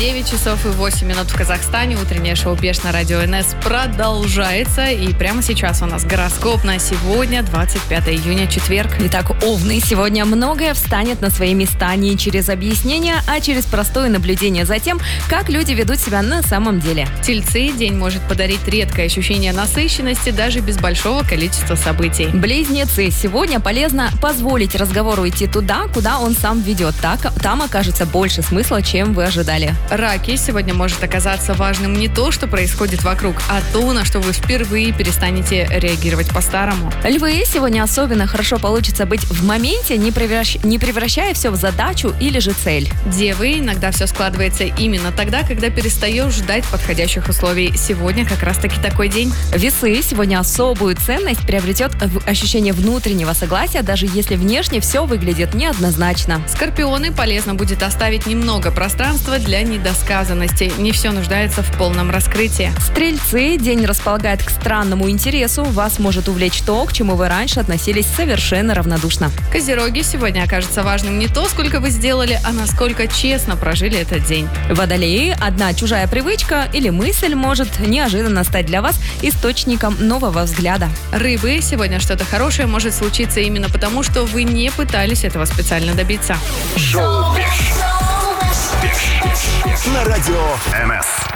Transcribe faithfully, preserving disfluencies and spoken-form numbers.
девять часов и восемь минут в Казахстане. Утреннее шоу «Беш» на радио эн эс продолжается. И прямо сейчас у нас гороскоп на сегодня, двадцать пятое июня, четверг. Итак, овны, сегодня многое встанет на свои места не через объяснение, а через простое наблюдение за тем, как люди ведут себя на самом деле. Тельцы, день может подарить редкое ощущение насыщенности даже без большого количества событий. Близнецы, сегодня полезно позволить разговору идти туда, куда он сам ведет. Так, там окажется больше смысла, чем вы ожидали. Раки, сегодня может оказаться важным не то, что происходит вокруг, а то, на что вы впервые перестанете реагировать по-старому. Львы, сегодня особенно хорошо получится быть в моменте, не, превращ... не превращая все в задачу или же цель. Девы, иногда все складывается именно тогда, когда перестаешь ждать подходящих условий. Сегодня как раз-таки такой день. Весы, сегодня особую ценность приобретет ощущение внутреннего согласия, даже если внешне все выглядит неоднозначно. Скорпионы, полезно будет оставить немного пространства для недосказанности. Не все нуждается в полном раскрытии. Стрельцы, день располагает к странному интересу. Вас может увлечь то, к чему вы раньше относились совершенно равнодушно. Козероги, сегодня окажется важным не то, сколько вы сделали, а насколько честно прожили этот день. Водолеи, одна чужая привычка или мысль может неожиданно стать для вас источником нового взгляда. Рыбы, сегодня что-то хорошее может случиться именно потому, что вы не пытались этого специально добиться. Шоу «Беш» на радио эн эс.